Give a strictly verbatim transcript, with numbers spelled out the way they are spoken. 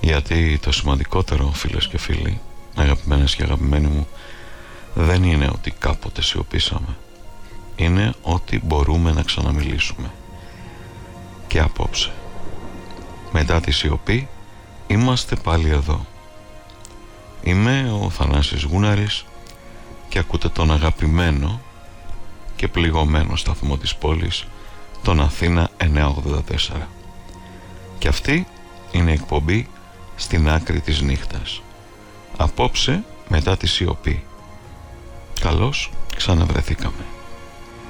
Γιατί το σημαντικότερο, φίλες και φίλοι, αγαπημένες και αγαπημένοι μου, δεν είναι ότι κάποτε σιωπήσαμε. Είναι ότι μπορούμε να ξαναμιλήσουμε. Και απόψε, μετά τη σιωπή, είμαστε πάλι εδώ. Είμαι ο Θανάσης Γούναρης και ακούτε τον αγαπημένο και πληγωμένο σταθμό της πόλης, τον Αθήνα εννιακόσια ογδόντα τέσσερα. Και αυτή είναι η εκπομπή Στην Άκρη της Νύχτας. Απόψε μετά τη σιωπή. Καλώς ξαναβρεθήκαμε.